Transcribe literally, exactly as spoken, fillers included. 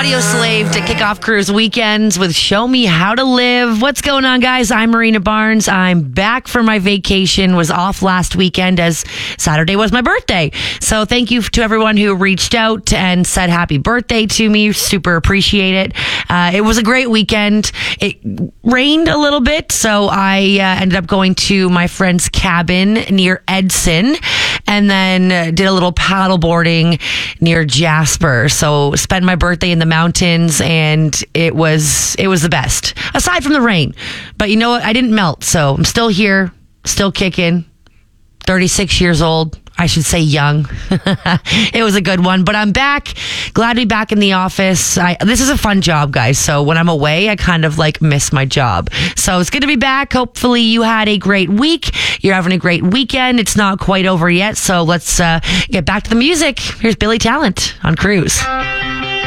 Audio Slave to kick off Cruise Weekends with Show Me How to Live. What's going on, guys? I'm Marina Barnes. I'm back from my vacation. Was off last weekend as Saturday was my birthday. So thank you to everyone who reached out and said happy birthday to me. Super appreciate it. Uh, it was a great weekend. It rained a little bit, so I uh, ended up going to my friend's cabin near Edson and then uh, did a little paddle boarding near Jasper. So spent my birthday in the mountains, and it was it was the best, aside from the rain. But you know what? I didn't melt, so I'm still here, still kicking. thirty-six years old. I should say young. It was a good one, but I'm back. Glad to be back in the office. I, this is a fun job, guys. So when I'm away, I kind of like miss my job. So it's good to be back. Hopefully you had a great week. You're having a great weekend. It's not quite over yet. So let's uh, get back to the music. Here's Billy Talent on Cruise.